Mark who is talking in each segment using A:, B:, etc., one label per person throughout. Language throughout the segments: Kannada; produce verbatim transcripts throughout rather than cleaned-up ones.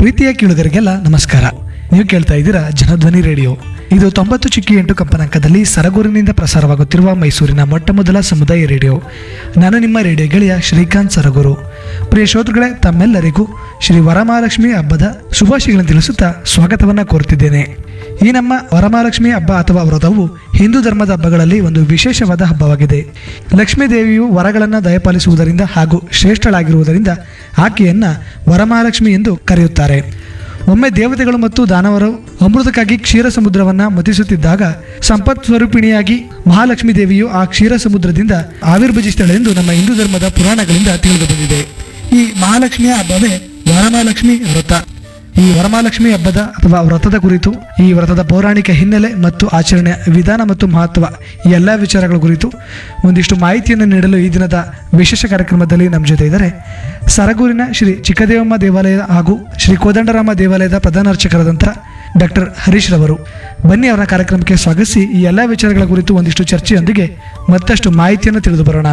A: ಪ್ರೀತಿಯ ಕೇಳುಗರಿಗೆಲ್ಲ ನಮಸ್ಕಾರ. ನೀವು ಕೇಳ್ತಾ ಇದ್ದೀರಾ ಜನಧ್ವನಿ ರೇಡಿಯೋ. ಇದು ತೊಂಬತ್ತು ಚಿಕ್ಕಿ ಎಂಟು ಕಂಪನಾಂಕದಲ್ಲಿ ಸರಗೂರಿನಿಂದ ಪ್ರಸಾರವಾಗುತ್ತಿರುವ ಮೈಸೂರಿನ ಮೊಟ್ಟ ಮೊದಲ ಸಮುದಾಯ ರೇಡಿಯೋ. ನಾನು ನಿಮ್ಮ ರೇಡಿಯೋ ಗೆಳೆಯ ಶ್ರೀಕಾಂತ್ ಸರಗೂರು. ಪ್ರಿಯ ಶ್ರೋತೃಗಳೇ, ತಮ್ಮೆಲ್ಲರಿಗೂ ಶ್ರೀ ವರಮಹಾಲಕ್ಷ್ಮಿ ಹಬ್ಬದ ಶುಭಾಶಯಗಳನ್ನು ತಿಳಿಸುತ್ತಾ ಸ್ವಾಗತವನ್ನು ಕೋರುತ್ತಿದ್ದೇನೆ. ಈ ನಮ್ಮ ವರಮಹಾಲಕ್ಷ್ಮಿ ಹಬ್ಬ ಅಥವಾ ವ್ರತವು ಹಿಂದೂ ಧರ್ಮದ ಹಬ್ಬಗಳಲ್ಲಿ ಒಂದು ವಿಶೇಷವಾದ ಹಬ್ಬವಾಗಿದೆ. ಲಕ್ಷ್ಮೀ ದೇವಿಯು ವರಗಳನ್ನು ದಯಪಾಲಿಸುವುದರಿಂದ ಹಾಗೂ ಶ್ರೇಷ್ಠಳಾಗಿರುವುದರಿಂದ ಆಕೆಯನ್ನ ವರಮಹಾಲಕ್ಷ್ಮಿ ಎಂದು ಕರೆಯುತ್ತಾರೆ. ಒಮ್ಮೆ ದೇವತೆಗಳು ಮತ್ತು ದಾನವರು ಅಮೃತಕ್ಕಾಗಿ ಕ್ಷೀರ ಸಮುದ್ರವನ್ನ ಮತಿಸುತ್ತಿದ್ದಾಗ ಸಂಪತ್ ಸ್ವರೂಪಿಣಿಯಾಗಿ ಮಹಾಲಕ್ಷ್ಮೀ ದೇವಿಯು ಆ ಕ್ಷೀರ ಸಮುದ್ರದಿಂದ ಆವಿರ್ಭಜಿಸಿದಳೆ ಎಂದು ನಮ್ಮ ಹಿಂದೂ ಧರ್ಮದ ಪುರಾಣಗಳಿಂದ ತಿಳಿದು ಬಂದಿದೆ. ಈ ಮಹಾಲಕ್ಷ್ಮಿಯ ಹಬ್ಬವೇ ವರಮಹಾಲಕ್ಷ್ಮಿ ವ್ರತ. ಈ ವರಮಹಾಲಕ್ಷ್ಮಿ ಹಬ್ಬದ ಅಥವಾ ವ್ರತದ ಕುರಿತು, ಈ ವ್ರತದ ಪೌರಾಣಿಕ ಹಿನ್ನೆಲೆ ಮತ್ತು ಆಚರಣೆಯ ವಿಧಾನ ಮತ್ತು ಮಹತ್ವ ಈ ಎಲ್ಲ ವಿಚಾರಗಳ ಕುರಿತು ಒಂದಿಷ್ಟು ಮಾಹಿತಿಯನ್ನು ನೀಡಲು ಈ ದಿನದ ವಿಶೇಷ ಕಾರ್ಯಕ್ರಮದಲ್ಲಿ ನಮ್ಮ ಜೊತೆ ಇದ್ದಾರೆ ಸರಗೂರಿನ ಶ್ರೀ ಚಿಕ್ಕದೇವಮ್ಮ ದೇವಾಲಯ ಹಾಗೂ ಶ್ರೀ ಕೋದಂಡರಾಮ ದೇವಾಲಯದ ಪ್ರಧಾನ ಅರ್ಚಕರಾದಂಥ ಡಾಕ್ಟರ್ ಹರೀಶ್ ರವರು. ಬನ್ನಿ, ಅವರ ಕಾರ್ಯಕ್ರಮಕ್ಕೆ ಸ್ವಾಗತಿಸಿ ಈ ಎಲ್ಲ ವಿಚಾರಗಳ ಕುರಿತು ಒಂದಿಷ್ಟು ಚರ್ಚೆಯೊಂದಿಗೆ ಮತ್ತಷ್ಟು ಮಾಹಿತಿಯನ್ನು ತಿಳಿದು ಬರೋಣ.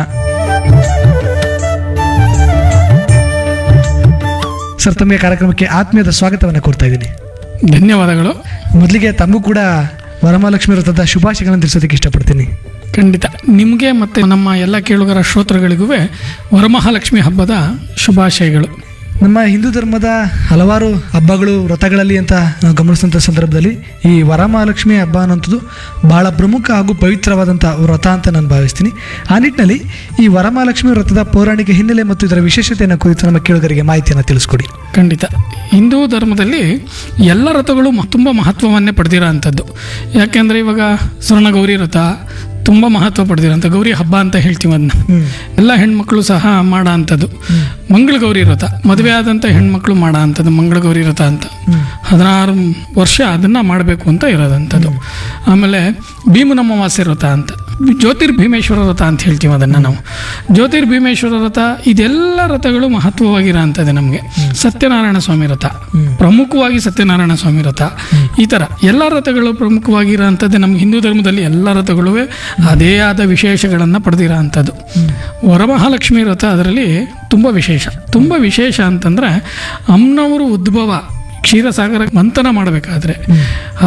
A: ಸರ್, ತಮಗೆ ಕಾರ್ಯಕ್ರಮಕ್ಕೆ ಆತ್ಮೀಯದ ಸ್ವಾಗತವನ್ನು ಕೋರ್ತಾ ಇದ್ದೀನಿ.
B: ಧನ್ಯವಾದಗಳು.
A: ಮೊದಲಿಗೆ ತಮಗೂ ಕೂಡ ವರಮಹಾಲಕ್ಷ್ಮಿ ವ್ರತದ ಶುಭಾಶಯಗಳನ್ನು ತಿಳಿಸೋದಕ್ಕೆ ಇಷ್ಟಪಡ್ತೀನಿ.
B: ಖಂಡಿತ. ನಿಮಗೆ ಮತ್ತು ನಮ್ಮ ಎಲ್ಲ ಕೇಳುಗರ ಶ್ರೋತೃಗಳಿಗೂ ವರಮಹಾಲಕ್ಷ್ಮಿ ಹಬ್ಬದ ಶುಭಾಶಯಗಳು.
A: ನಮ್ಮ ಹಿಂದೂ ಧರ್ಮದ ಹಲವಾರು ಹಬ್ಬಗಳು ವ್ರತಗಳಲ್ಲಿ ಅಂತ ನಾವು ಗಮನಿಸಿದಂಥ ಸಂದರ್ಭದಲ್ಲಿ ಈ ವರಮಹಾಲಕ್ಷ್ಮಿ ಹಬ್ಬ ಅನ್ನೋಂಥದ್ದು ಬಹಳ ಪ್ರಮುಖ ಹಾಗೂ ಪವಿತ್ರವಾದಂಥ ವ್ರತ ಅಂತ ನಾನು ಭಾವಿಸ್ತೀನಿ. ಆ ನಿಟ್ಟಿನಲ್ಲಿ ಈ ವರಮಹಾಲಕ್ಷ್ಮಿ ವ್ರತದ ಪೌರಾಣಿಕ ಹಿನ್ನೆಲೆ ಮತ್ತು ಇದರ ವಿಶೇಷತೆಯನ್ನು ಕುರಿತು ನಮ್ಮ ಕೇಳುಗರಿಗೆ ಮಾಹಿತಿಯನ್ನು ತಿಳಿಸ್ಕೊಡಿ.
B: ಖಂಡಿತ. ಹಿಂದೂ ಧರ್ಮದಲ್ಲಿ ಎಲ್ಲ ವ್ರತಗಳು ತುಂಬ ಮಹತ್ವವನ್ನೇ ಪಡೆದಿರೋ ಅಂಥದ್ದು. ಯಾಕೆಂದರೆ ಇವಾಗ ಸ್ವರ್ಣಗೌರಿ ವ್ರತ ತುಂಬ ಮಹತ್ವ ಪಡೆದಿರೋಂಥ ಗೌರಿ ಹಬ್ಬ ಅಂತ ಹೇಳ್ತೀವಿ. ಅದನ್ನ ಎಲ್ಲ ಹೆಣ್ಮಕ್ಳು ಸಹ ಮಾಡೋ ಅಂಥದ್ದು. ಮಂಗಳಗೌರಿ ವ್ರತ, ಮದುವೆ ಆದಂಥ ಹೆಣ್ಮಕ್ಳು ಮಾಡೋ ಅಂಥದ್ದು ಮಂಗಳಗೌರಿ ವ್ರತ ಅಂತ. ಹದಿನಾರು ವರ್ಷ ಅದನ್ನು ಮಾಡಬೇಕು ಅಂತ ಇರೋದಂಥದ್ದು. ಆಮೇಲೆ ಭೀಮನಮ್ಮವಾಸ್ಯ ವ್ರತ ಅಂತ, ಜ್ಯೋತಿರ್ಭೀಮೇಶ್ವರ ವ್ರತ ಅಂತ ಹೇಳ್ತೀವಿ ಅದನ್ನು ನಾವು. ಜ್ಯೋತಿರ್ಭೀಮೇಶ್ವರ ವ್ರತ, ಇದೆಲ್ಲ ವ್ರತಗಳು ಮಹತ್ವವಾಗಿರೋ ಅಂಥದ್ದು ನಮಗೆ. ಸತ್ಯನಾರಾಯಣ ಸ್ವಾಮಿ ವ್ರತ, ಪ್ರಮುಖವಾಗಿ ಸತ್ಯನಾರಾಯಣ ಸ್ವಾಮಿ ವ್ರತ, ಈ ಥರ ಎಲ್ಲ ವ್ರತಗಳು ಪ್ರಮುಖವಾಗಿರೋ ಅಂಥದ್ದು. ನಮ್ಮ ಹಿಂದೂ ಧರ್ಮದಲ್ಲಿ ಎಲ್ಲ ವ್ರತಗಳು ಅದೇ ಆದ ವಿಶೇಷಗಳನ್ನು ಪಡೆದಿರೋ ಅಂಥದ್ದು. ವರಮಹಾಲಕ್ಷ್ಮಿ ವ್ರತ ಅದರಲ್ಲಿ ತುಂಬ ವಿಶೇಷ. ತುಂಬ ವಿಶೇಷ ಅಂತಂದರೆ ಅಮ್ಮನವರು ಉದ್ಭವ ಕ್ಷೀರಸಾಗರ ಮಂಥನ ಮಾಡಬೇಕಾದ್ರೆ